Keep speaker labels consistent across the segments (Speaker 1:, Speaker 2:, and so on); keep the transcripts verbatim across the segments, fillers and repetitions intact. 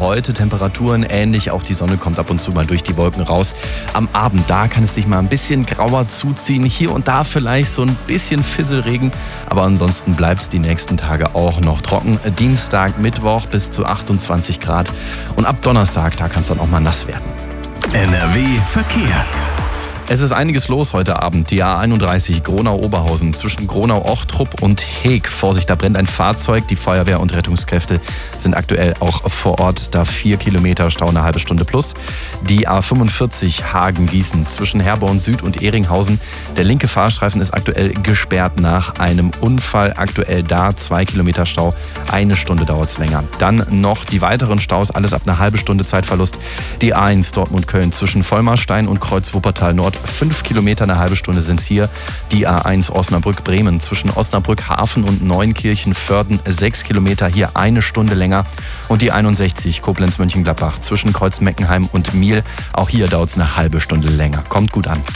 Speaker 1: heute. Temperaturen ähnlich, auch die Sonne kommt ab und zu mal durch die Wolken raus. Am Abend, da kann es sich mal ein bisschen grauer zuziehen. Hier und da vielleicht so ein bisschen Fisselregen. Aber ansonsten bleibt es die nächsten Tage auch noch trocken. Dienstag, Mittwoch bis zu achtundzwanzig Grad. Und ab Donnerstag, da kann es dann auch mal nass werden.
Speaker 2: N R W Verkehr.
Speaker 1: Es ist einiges los heute Abend. Die A einunddreißig Gronau-Oberhausen zwischen Gronau-Ochtrup und Heeg. Vorsicht, da brennt ein Fahrzeug. Die Feuerwehr und Rettungskräfte sind aktuell auch vor Ort. Da vier Kilometer Stau, eine halbe Stunde plus. Die A fünfundvierzig Hagen-Gießen zwischen Herborn Süd und Ehringhausen. Der linke Fahrstreifen ist aktuell gesperrt nach einem Unfall. Aktuell da zwei Kilometer Stau. Eine Stunde dauert es länger. Dann noch die weiteren Staus. Alles ab einer halbe Stunde Zeitverlust. Die A eins Dortmund-Köln zwischen Vollmarstein und Kreuz Wuppertal Nord. Fünf Kilometer, eine halbe Stunde sind es hier. Die A eins Osnabrück-Bremen zwischen Osnabrück-Hafen und Neunkirchen-Vörden. Sechs Kilometer, hier eine Stunde länger. Und die einundsechzig Koblenz-Mönchengladbach zwischen Kreuz-Meckenheim und Miel. Auch hier dauert es eine halbe Stunde länger. Kommt gut an.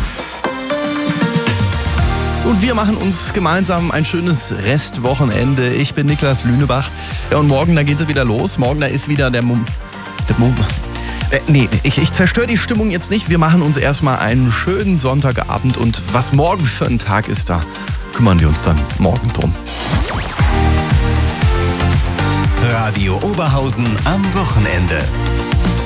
Speaker 1: Und wir machen uns gemeinsam ein schönes Restwochenende. Ich bin Niklas Lünebach. Ja, und morgen, da geht es wieder los. Morgen, da ist wieder der Mom... Der Mom Äh, nee, ich, ich zerstöre die Stimmung jetzt nicht. Wir machen uns erstmal einen schönen Sonntagabend und was morgen für ein Tag ist, da kümmern wir uns dann morgen drum.
Speaker 2: Radio Oberhausen am Wochenende.